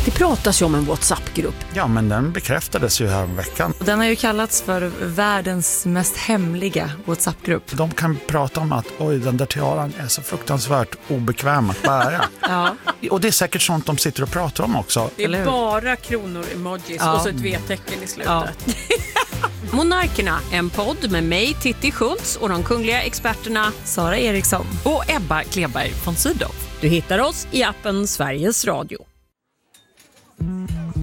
Det pratas ju om en WhatsApp-grupp. Ja, men den bekräftades ju här om veckan. Den har ju kallats för världens mest hemliga WhatsApp-grupp. De kan prata om att den där tiaran är så fruktansvärt obekväm att bära. Ja. Och det är säkert sånt de sitter och pratar om också. Det är bara kronor, emojis och så ett V-tecken i slutet. Ja. Monarkerna, en podd med mig, Titti Schultz, och de kungliga experterna Sara Eriksson och Ebba Kleberg von Sydow. Du hittar oss i appen Sveriges Radio.